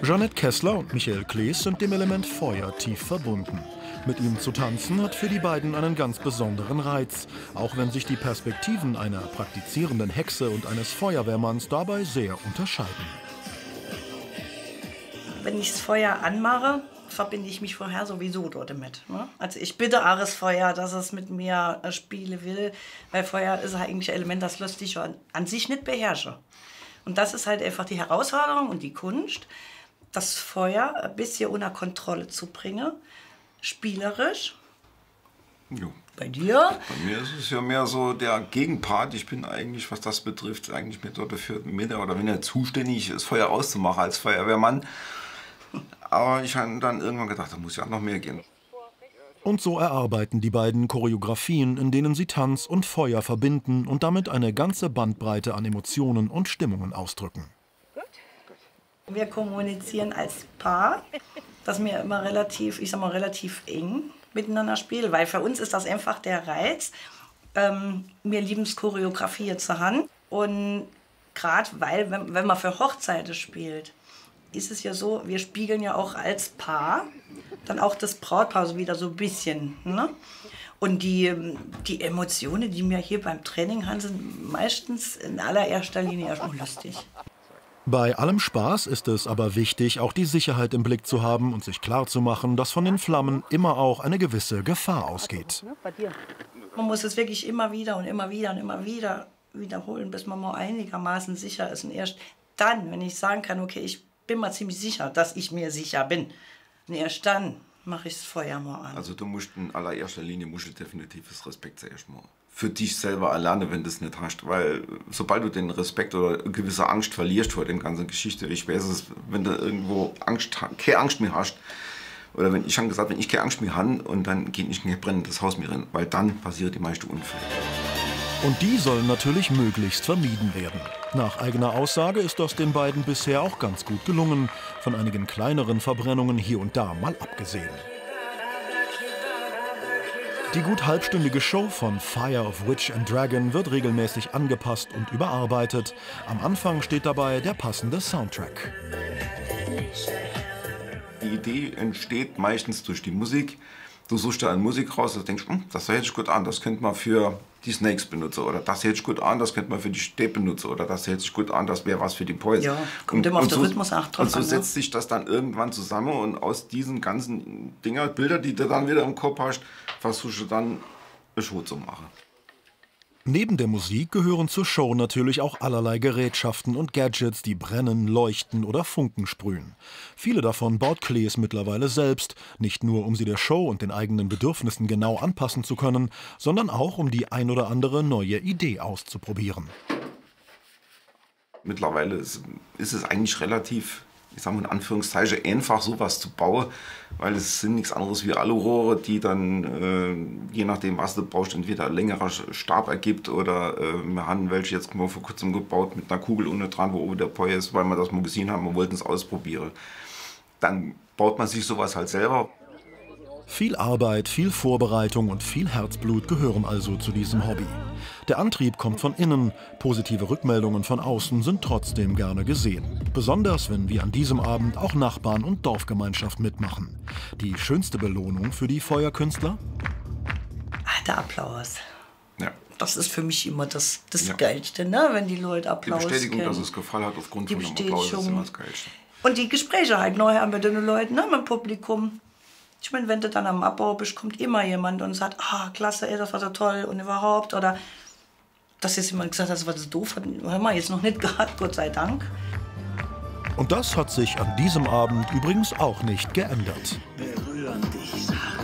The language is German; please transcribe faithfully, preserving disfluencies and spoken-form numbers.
Jeanette Kessler und Michael Klees sind dem Element Feuer tief verbunden. Mit ihm zu tanzen hat für die beiden einen ganz besonderen Reiz, auch wenn sich die Perspektiven einer praktizierenden Hexe und eines Feuerwehrmanns dabei sehr unterscheiden. Wenn ich das Feuer anmache, verbinde ich mich vorher sowieso dort mit. Ne? Also ich bitte Ares Feuer, dass es mit mir äh, spielen will, weil Feuer ist eigentlich ein Element, das lässt sich an, an sich nicht beherrschen. Und das ist halt einfach die Herausforderung und die Kunst, das Feuer ein bisschen unter Kontrolle zu bringen, spielerisch. Jo. Bei dir? Bei mir ist es ja mehr so der Gegenpart. Ich bin eigentlich, was das betrifft, eigentlich mehr dafür mehr oder weniger zuständig, das Feuer auszumachen als Feuerwehrmann. Aber ich habe dann irgendwann gedacht, da muss ja noch mehr gehen. Und so erarbeiten die beiden Choreografien, in denen sie Tanz und Feuer verbinden und damit eine ganze Bandbreite an Emotionen und Stimmungen ausdrücken. Wir kommunizieren als Paar, dass wir immer relativ, ich sag mal, relativ eng miteinander spielen, weil für uns ist das einfach der Reiz. Ähm, wir lieben es, Choreografie zu haben. Und gerade weil, wenn, wenn man für Hochzeiten spielt, ist es ja so, wir spiegeln ja auch als Paar dann auch das Brautpaar so wieder so ein bisschen. Ne? Und die, die Emotionen, die wir hier beim Training haben, sind meistens in allererster Linie erstmal lustig. Bei allem Spaß ist es aber wichtig, auch die Sicherheit im Blick zu haben und sich klarzumachen, dass von den Flammen immer auch eine gewisse Gefahr ausgeht. Man muss es wirklich immer wieder und immer wieder und immer wieder wiederholen, bis man mal einigermaßen sicher ist. Und erst dann, wenn ich sagen kann, okay, ich bin mir ziemlich sicher, dass ich mir sicher bin, und erst dann mache ich das Feuer mal an. Also du musst in allererster Linie musst du definitiv das Respekt zuerst mal. Für dich selber alleine, wenn du es nicht hast. Weil sobald du den Respekt oder eine gewisse Angst verlierst vor der ganzen Geschichte, ich weiß es, wenn du irgendwo Angst, keine Angst mehr hast, oder wenn ich habe gesagt, wenn ich keine Angst mehr habe und dann geht nicht mehr brennendes Haus mehr rein, weil dann passiert die meisten Unfälle. Und die sollen natürlich möglichst vermieden werden. Nach eigener Aussage ist das den beiden bisher auch ganz gut gelungen, von einigen kleineren Verbrennungen hier und da mal abgesehen. Die gut halbstündige Show von Fire of Witch and Dragon wird regelmäßig angepasst und überarbeitet. Am Anfang steht dabei der passende Soundtrack. Die Idee entsteht meistens durch die Musik. Du suchst da eine Musik raus und denkst, hm, das hört sich gut an, das könnte man für die Snakes benutzen. Oder das hört sich gut an, das könnte man für die Steppe benutzen. Oder das hört sich gut an, das wäre was für die Poise. Ja, kommt immer auf den Rhythmus auch drauf an. Und so setzt sich das dann irgendwann zusammen und aus diesen ganzen Dinger, Bilder, die du dann wieder im Kopf hast, versuchst du dann eine Show zu machen. Neben der Musik gehören zur Show natürlich auch allerlei Gerätschaften und Gadgets, die brennen, leuchten oder Funken sprühen. Viele davon baut Klees mittlerweile selbst, nicht nur um sie der Show und den eigenen Bedürfnissen genau anpassen zu können, sondern auch um die ein oder andere neue Idee auszuprobieren. Mittlerweile ist, ist es eigentlich relativ, ich sage mal in Anführungszeichen, einfach sowas zu bauen, weil es sind nichts anderes wie Alurohre, die dann, äh, je nachdem was du brauchst, entweder ein längerer Stab ergibt oder äh, wir haben welche jetzt mal vor kurzem gebaut mit einer Kugel unten dran, wo oben der Feuer ist, weil wir das mal gesehen haben, wir wollten es ausprobieren. Dann baut man sich sowas halt selber. Viel Arbeit, viel Vorbereitung und viel Herzblut gehören also zu diesem Hobby. Der Antrieb kommt von innen, positive Rückmeldungen von außen sind trotzdem gerne gesehen. Besonders, wenn wie an diesem Abend auch Nachbarn und Dorfgemeinschaft mitmachen. Die schönste Belohnung für die Feuerkünstler? Ah, der Applaus. Ja. Das ist für mich immer das, das Ja. Geilste, ne? Wenn die Leute Applaus Die Bestätigung, kennen. dass es gefallen hat aufgrund Die von dem Applaus, ist Bestätigung. immer das Geilste. Und die Gespräche halt neu haben mit den Leuten, ne? Mit dem Publikum. Ich meine, wenn du dann am Abbau bist, kommt immer jemand und sagt, ah, klasse, ey, das war so toll und überhaupt. Oder dass jetzt jemand gesagt hat, das war so doof, haben wir jetzt noch nicht gehabt, Gott sei Dank. Und das hat sich an diesem Abend übrigens auch nicht geändert.